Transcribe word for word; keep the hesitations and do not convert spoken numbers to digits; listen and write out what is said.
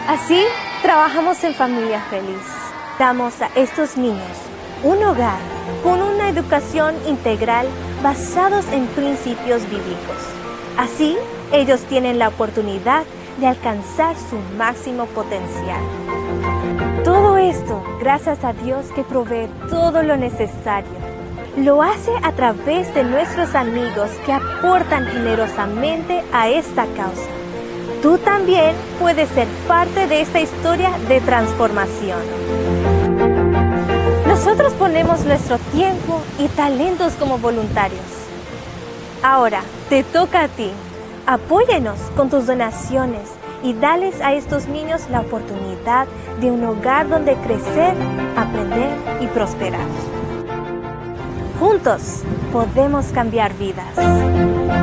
Así, trabajamos en Familia Feliz. Damos a estos niños un hogar con una educación integral basados en principios bíblicos. Así, ellos tienen la oportunidad de alcanzar su máximo potencial. Todo esto gracias a Dios que provee todo lo necesario. Lo hace a través de nuestros amigos que aportan generosamente a esta causa. Tú también puedes ser parte de esta historia de transformación. Nosotros ponemos nuestro tiempo y talentos como voluntarios. Ahora, te toca a ti. Apóyenos con tus donaciones y dales a estos niños la oportunidad de un hogar donde crecer, aprender y prosperar. Juntos podemos cambiar vidas.